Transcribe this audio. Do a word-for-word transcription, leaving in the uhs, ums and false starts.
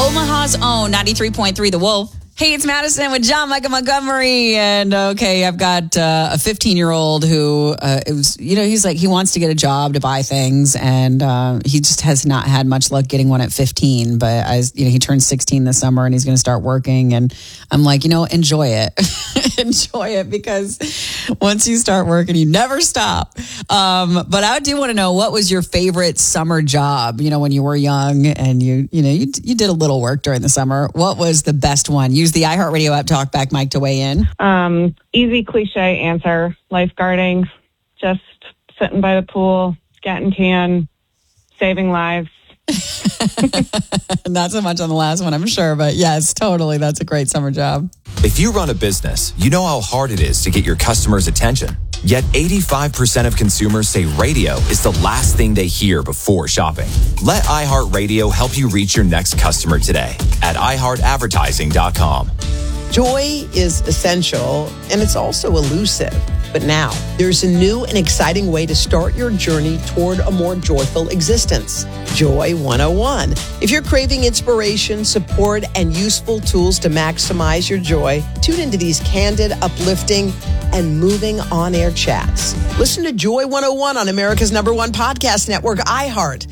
Omaha's own ninety-three point three The Wolf. Hey, it's Madison with John Michael Montgomery. And okay, I've got uh, a fifteen-year-old who, uh, it was, you know, he's like, he wants to get a job to buy things. And uh, he just has not had much luck getting one at fifteen. But, I, you know, he turns sixteen this summer and he's going to start working. And I'm like, you know, enjoy it. Enjoy it, because once you start working, you never stop. Um, but I do want to know, what was your favorite summer job? You know, when you were young and you, you know, you, you did a little work during the summer. What was the best one? Use the iHeartRadio app Talkback mic to weigh in. Um, easy cliche answer: lifeguarding, just sitting by the pool, getting tan, saving lives. Not so much on the last one, I'm sure, but yes, totally. That's a great summer job. If you run a business, you know how hard it is to get your customers' attention. Yet eighty-five percent of consumers say radio is the last thing they hear before shopping. Let iHeartRadio help you reach your next customer today at i heart advertising dot com. Joy is essential, and it's also elusive. But now, there's a new and exciting way to start your journey toward a more joyful existence. Joy one oh one. If you're craving inspiration, support, and useful tools to maximize your joy, tune into these candid, uplifting, and moving on-air chats. Listen to Joy one oh one on America's number one podcast network, iHeart.